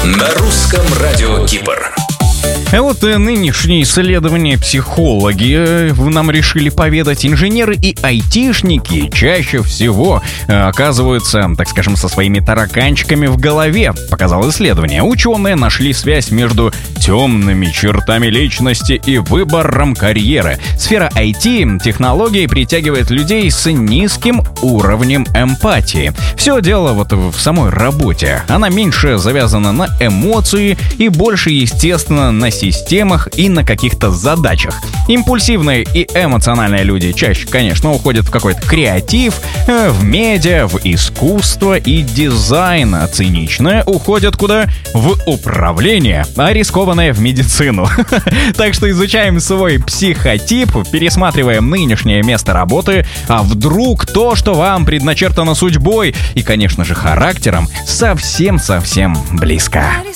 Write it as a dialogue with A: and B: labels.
A: На русском радио Кипр.
B: А вот нынешние исследования психологи нам решили поведать. Инженеры и айтишники чаще всего оказываются, так скажем, со своими тараканчиками в голове, показало исследование. Ученые нашли связь между темными чертами личности и выбором карьеры. Сфера IT-технологий притягивает людей с низким уровнем эмпатии. Все дело вот в самой работе. Она меньше завязана на эмоции и больше, естественно, на системах и на каких-то задачах. Импульсивные и эмоциональные люди чаще, конечно, уходят в какой-то креатив, в медиа, в искусство и дизайн. А циничные уходят куда? В управление, а рискованные в медицину. Так что изучаем свой психотип, пересматриваем нынешнее место работы, а вдруг то, что вам предначертано судьбой и, конечно же, характером, совсем-совсем близко.